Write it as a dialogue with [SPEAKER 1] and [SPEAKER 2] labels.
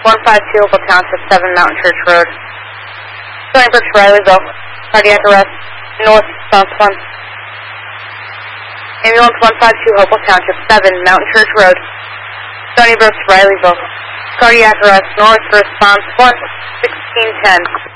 [SPEAKER 1] 152 Hopewell Township, 7 Mountain Church Road. Stony Brook, Rileyville. Cardiac arrest, north, response 1. Ambulance 152 Hopewell Township, 7 Mountain Church Road. Stony Brook, Rileyville. Cardiac arrest, north, response 1, 1610.